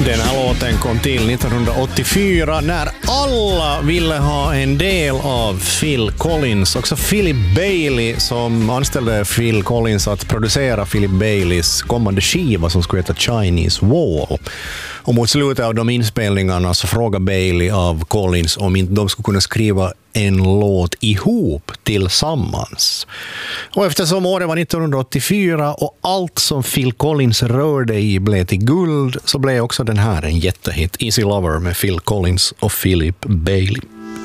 Den här låten kom till 1984 när alla ville ha en del av Phil Collins. Också Philip Bailey som anställde Phil Collins att producera Philip Baileys kommande skiva som skulle heta Chinese Wall. Och mot slutet av de inspelningarna så frågade Bailey av Collins om inte de skulle kunna skriva en låt ihop tillsammans. Och eftersom året var 1984 och allt som Phil Collins rörde i blev till guld så blev också den här en jättehit. Easy Lover med Phil Collins och Philip Bailey.